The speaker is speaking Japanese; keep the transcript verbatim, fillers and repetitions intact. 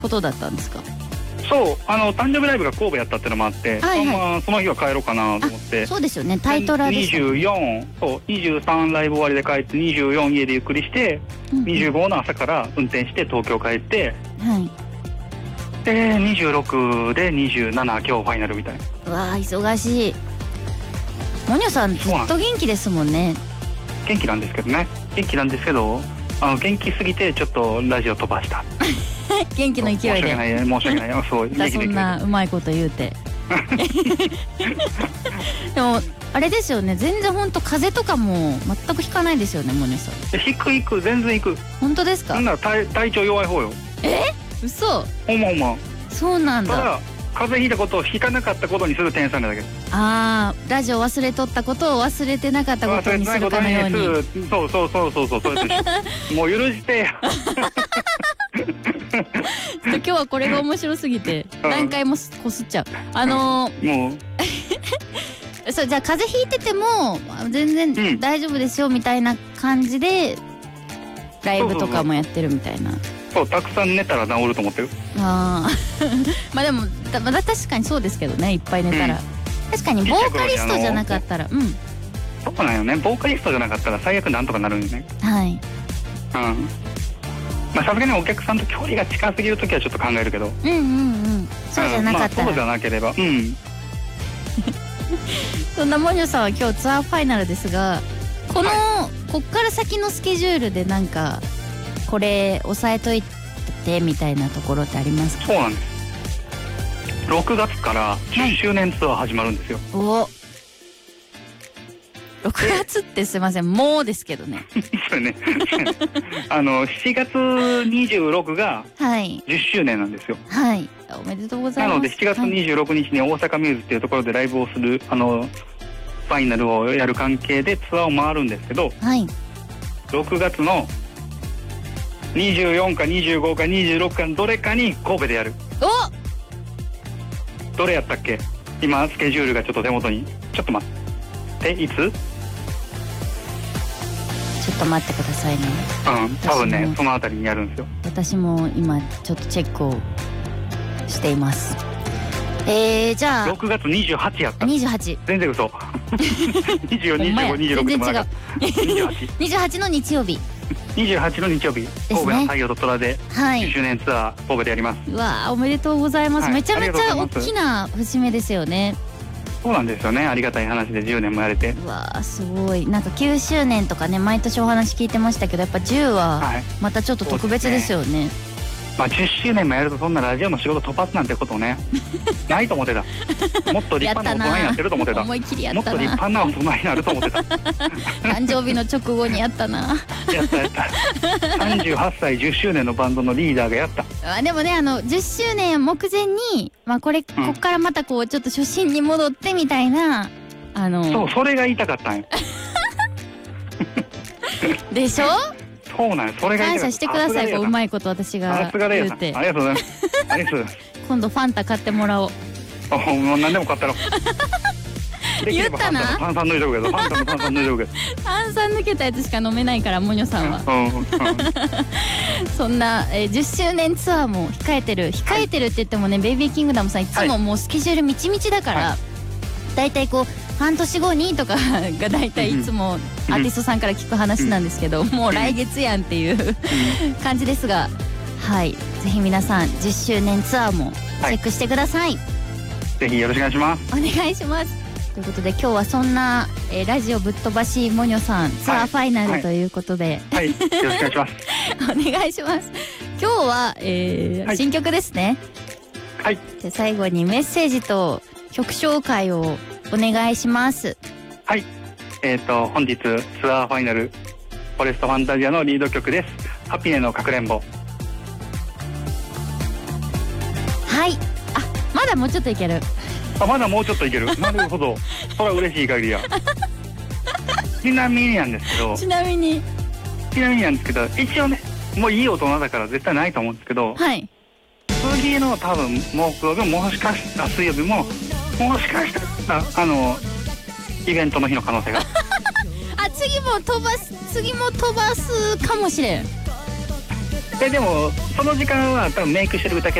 ことだったんですか？ そう、あの誕生日ライブが神戸やったってのもあって、はいはい、まあ、その日は帰ろうかなと思って。 そうですよね、タイトラでした、ね、 にじゅうよん、そうにじゅうさんライブ終わりで帰ってにじゅうよん家でゆっくりして、うん、にじゅうごの朝から運転して東京帰って、はい、でにじゅうろくでにじゅうなな今日ファイナルみたいな。 うわー忙しい。モニョさんずっと元気ですもんね。 元気なんですけどね、元気なんですけど、あの元気すぎてちょっとラジオ飛ばした元気の勢いで。 申し訳ない申し訳ないそうだそんなうまいこと言うてでもあれですよね、全然本当風邪とかも全くひかないですよね、モニョさん。 ひくひく全然ひく。 本当ですか？ なんなら 体, 体調弱い方よ。 え嘘。 ほんまほんま。 そうなんだ。 ただ風邪ひいたことをひかなかったことにする天才なだけ。 ああ、ラジオ忘れとったことを忘れてなかったことにするかのように。 そうそうそうそうそうそうもう許してよ今日はこれが面白すぎて何回もこすっちゃう。あのー、もうそう、じゃあ風邪ひいてても全然大丈夫ですよみたいな感じでライブとかもやってるみたいな。 そう、たくさん寝たら治ると思ってる。 ああまあでもだ、まだ確かにそうですけどね、いっぱい寝たら、うん、確かにボーカリストじゃなかったら、うん、 そうなんよね、ボーカリストじゃなかったら最悪なんとかなるんよね。 はい。 うん、まあさすがにお客さんと距離が近すぎるときはちょっと考えるけど、 うんうんうん、そうじゃなかったら、 まあ、そうじゃなければ、うんそんなモニョさんは今日ツアーファイナルですが、この、はい、こっから先のスケジュールでなんかこれ押さえといてみたいなところってありますか？ そうなんです。ろくがつからじゅっしゅうねんツアー始まるんですよ。 おろくがつってすいません、もうですけどねそうねあのしちがつにじゅうろくがじゅっしゅうねんなんですよ。 はい、おめでとうございます。 なのでしちがつにじゅうろくにちに大阪ミューズっていうところでライブをするあのファイナルをやる関係でツアーを回るんですけど、はい、ろくがつのにじゅうよんかにじゅうごかにじゅうろくかどれかに神戸でやる。 おどれやったっけ？今スケジュールがちょっと手元に。ちょっと待っていつ？ちょっと待ってくださいね。 うん、多分ねそのあたりにやるんですよ。 私も今ちょっとチェックをしています。えー、じゃあろくがつにじゅうはちやった。 にじゅうはち全然嘘にじゅうよん、にじゅうご、にじゅうろく全然違うにじゅうはちにじゅうはちの日曜日にじゅうはちの日曜日、神戸の太陽と虎でじゅっしゅうねんツアー神戸でやります。 うわー、おめでとうございます、はい、めちゃめちゃ大きな節目ですよね。 そうなんですよね、ありがたい話でじゅうねんもやれて。 うわーすごい。なんかきゅうしゅうねんとかね毎年お話聞いてましたけど、やっぱじゅうはまたちょっと特別ですよね。 まあ、じゅっしゅうねんもやるとそんなラジオの仕事飛ばすなんてことねないと思ってた。もっと立派な大人になってると思ってた。 思い切りやったな。 もっと立派な大人になると思ってた誕生日の直後にやったなやったやったさんじゅうはっさいじゅっしゅうねんのバンドのリーダーがやった。 あでもね、あのじゅっしゅうねん目前に、まあ、これ、うん、こっからまたこうちょっと初心に戻ってみたいな、あのそう、それが言いたかったんよでしょ。 そうなんよ、それが感謝してください。こううまいこと私が言うて。 ありがとうございますありがとうございます今度ファンタ買ってもらおう。 あ、もう何でも買ったろ言ったな。 炭酸抜いとくけど、ファンタの炭酸抜いとくけど炭酸抜けたやつしか飲めないから、モニョさんは、うんうん、そんな、えー、じゅっしゅうねんツアーも控えてる控えてるって言ってもね、ベイビーキングダムさんいつももうスケジュールみちみちだから、はい、だいたいこう半年後にとかがだいたいいつもアーティストさんから聞く話なんですけど、もう来月やんっていう感じですが、はい、ぜひ皆さんじゅっしゅうねんツアーもチェックしてください、はい、 ぜひよろしくお願いします。 お願いします。ということで今日はそんな、えー、ラジオぶっ飛ばしモニョさんツアーファイナルということで、 はい、はいはい、よろしくお願いしますお願いします。今日は、えーはい、新曲ですね。 はい。 で最後にメッセージと曲紹介をお願いします。 はい。えっと本日ツアーファイナルフォレストファンタジアのリード曲です。ハピネのかくれんぼ。 はい。あ、まだもうちょっといける。 あ、まだもうちょっといける。なるほど。それは嬉しい限りや。ちなみになんですけど。 ちなみに。 ちなみになんですけど、一応ね、もういい大人だから絶対ないと思うんですけど。 はい。 次の多分木曜日ももしかしたら水曜日ももしかしたらあのイベントの日の可能性が。 あ、次も飛ばす次も飛ばすかもしれん。 ででもその時間は多分メイクしてるだけ